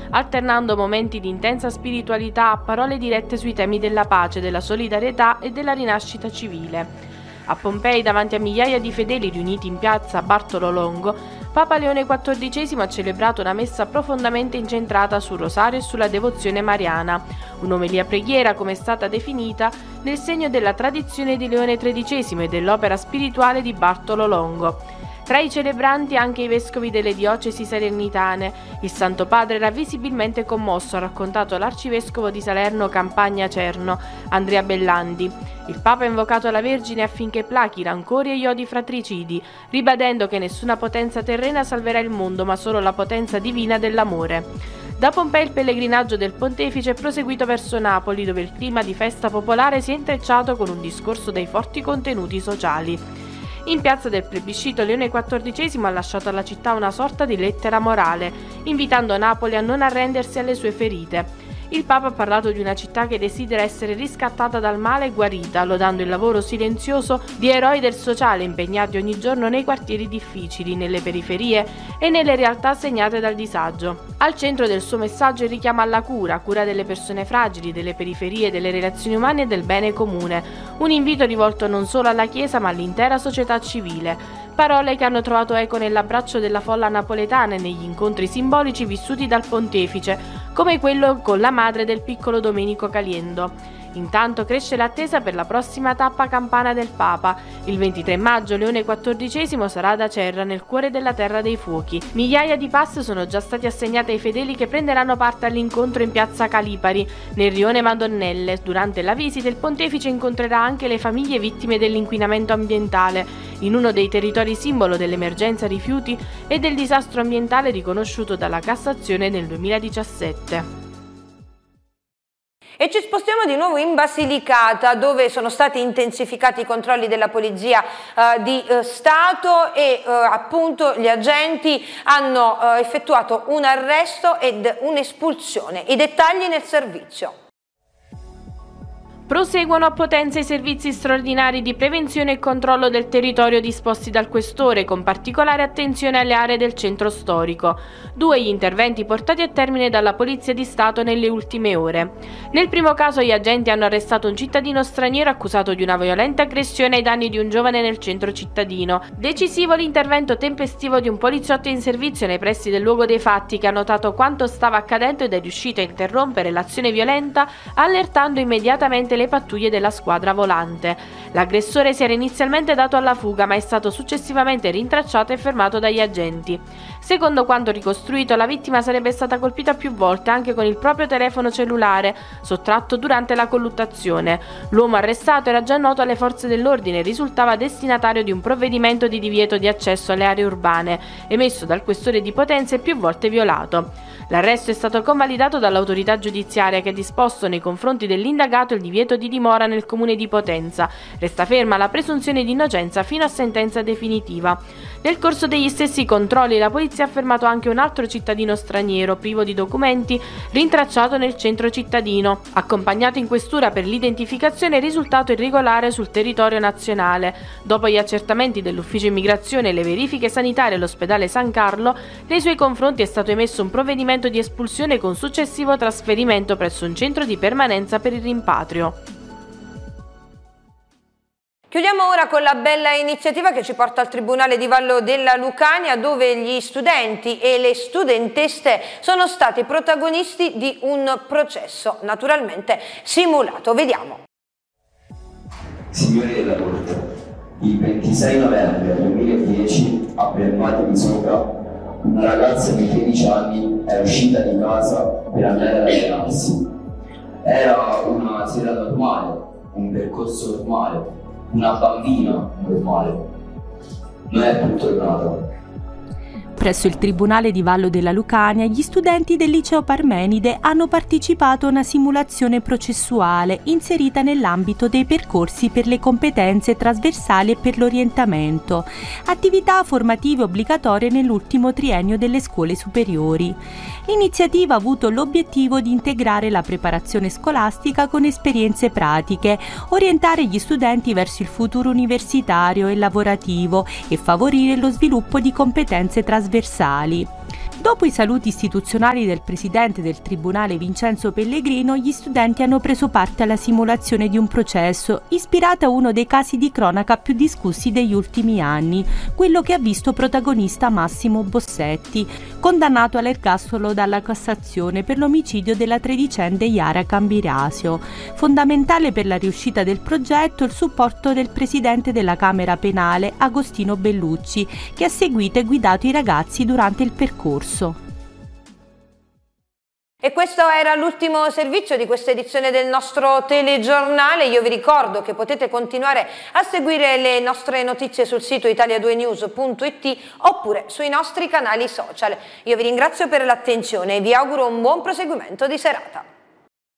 alternando momenti di intensa spiritualità a parole dirette sui temi della pace, della solidarietà e della rinascita civile. A Pompei, davanti a migliaia di fedeli riuniti in piazza Bartolo Longo, Papa Leone XIV ha celebrato una messa profondamente incentrata sul rosario e sulla devozione mariana, un'omelia preghiera come è stata definita nel segno della tradizione di Leone XIII e dell'opera spirituale di Bartolo Longo. Tra i celebranti anche i vescovi delle diocesi salernitane. Il Santo Padre era visibilmente commosso, ha raccontato l'arcivescovo di Salerno Campagna Cerno, Andrea Bellandi. Il Papa ha invocato la Vergine affinché plachi i rancori e gli odi fratricidi, ribadendo che nessuna potenza terrena salverà il mondo, ma solo la potenza divina dell'amore. Da Pompei il pellegrinaggio del pontefice è proseguito verso Napoli, dove il clima di festa popolare si è intrecciato con un discorso dai forti contenuti sociali. In piazza del plebiscito Leone XIV ha lasciato alla città una sorta di lettera morale, invitando Napoli a non arrendersi alle sue ferite. Il Papa ha parlato di una città che desidera essere riscattata dal male e guarita, lodando il lavoro silenzioso di eroi del sociale impegnati ogni giorno nei quartieri difficili, nelle periferie e nelle realtà segnate dal disagio. Al centro del suo messaggio il richiamo alla cura delle persone fragili, delle periferie, delle relazioni umane e del bene comune, un invito rivolto non solo alla Chiesa ma all'intera società civile. Parole che hanno trovato eco nell'abbraccio della folla napoletana e negli incontri simbolici vissuti dal pontefice, come quello con la madre del piccolo Domenico Caliendo. Intanto cresce l'attesa per la prossima tappa campana del Papa. Il 23 maggio Leone XIV sarà ad Acerra, nel cuore della Terra dei Fuochi. Migliaia di pass sono già stati assegnati ai fedeli che prenderanno parte all'incontro in piazza Calipari, nel rione Madonnelle. Durante la visita il pontefice incontrerà anche le famiglie vittime dell'inquinamento ambientale, in uno dei territori simbolo dell'emergenza rifiuti e del disastro ambientale riconosciuto dalla Cassazione nel 2017. E ci spostiamo di nuovo in Basilicata, dove sono stati intensificati i controlli della Polizia di Stato e appunto gli agenti hanno effettuato un arresto ed un'espulsione. I dettagli nel servizio. Proseguono a Potenza i servizi straordinari di prevenzione e controllo del territorio disposti dal Questore, con particolare attenzione alle aree del centro storico. 2 gli interventi portati a termine dalla Polizia di Stato nelle ultime ore. Nel primo caso gli agenti hanno arrestato un cittadino straniero accusato di una violenta aggressione ai danni di un giovane nel centro cittadino. Decisivo l'intervento tempestivo di un poliziotto in servizio nei pressi del luogo dei fatti, che ha notato quanto stava accadendo ed è riuscito a interrompere l'azione violenta, allertando immediatamente le pattuglie della squadra volante. L'aggressore si era inizialmente dato alla fuga, ma è stato successivamente rintracciato e fermato dagli agenti. Secondo quanto ricostruito, la vittima sarebbe stata colpita più volte, anche con il proprio telefono cellulare, sottratto durante la colluttazione. L'uomo arrestato era già noto alle forze dell'ordine e risultava destinatario di un provvedimento di divieto di accesso alle aree urbane, emesso dal Questore di Potenza e più volte violato. L'arresto è stato convalidato dall'autorità giudiziaria, che ha disposto nei confronti dell'indagato il divieto di dimora nel comune di Potenza. Resta ferma la presunzione di innocenza fino a sentenza definitiva. Nel corso degli stessi controlli la polizia ha fermato anche un altro cittadino straniero privo di documenti, rintracciato nel centro cittadino. Accompagnato in questura per l'identificazione, è risultato irregolare sul territorio nazionale. Dopo gli accertamenti dell'ufficio immigrazione e le verifiche sanitarie all'ospedale San Carlo, nei suoi confronti è stato emesso un provvedimento di espulsione con successivo trasferimento presso un centro di permanenza per il rimpatrio. Chiudiamo ora con la bella iniziativa che ci porta al Tribunale di Vallo della Lucania, dove gli studenti e le studentesse sono stati protagonisti di un processo naturalmente simulato. Vediamo. Signori della Corte, il 26 novembre 2010 a Pelmate di Sopra una ragazza di 13 anni è uscita di casa per andare ad allenarsi. Era una sera normale, un percorso normale, una bambina normale. Non è più tornata. Presso il Tribunale di Vallo della Lucania, gli studenti del Liceo Parmenide hanno partecipato a una simulazione processuale inserita nell'ambito dei percorsi per le competenze trasversali e per l'orientamento, attività formative obbligatorie nell'ultimo triennio delle scuole superiori. L'iniziativa ha avuto l'obiettivo di integrare la preparazione scolastica con esperienze pratiche, orientare gli studenti verso il futuro universitario e lavorativo e favorire lo sviluppo di competenze trasversali. Dopo i saluti istituzionali del presidente del tribunale Vincenzo Pellegrino, gli studenti hanno preso parte alla simulazione di un processo, ispirata a uno dei casi di cronaca più discussi degli ultimi anni, quello che ha visto protagonista Massimo Bossetti, condannato all'ergastolo dalla Cassazione per l'omicidio della tredicenne Yara Cambirasio. Fondamentale per la riuscita del progetto il supporto del presidente della Camera Penale, Agostino Bellucci, che ha seguito e guidato i ragazzi durante il percorso. E questo era l'ultimo servizio di questa edizione del nostro telegiornale. Io vi ricordo che potete continuare a seguire le nostre notizie sul sito italia2news.it oppure sui nostri canali social. Io vi ringrazio per l'attenzione e vi auguro un buon proseguimento di serata.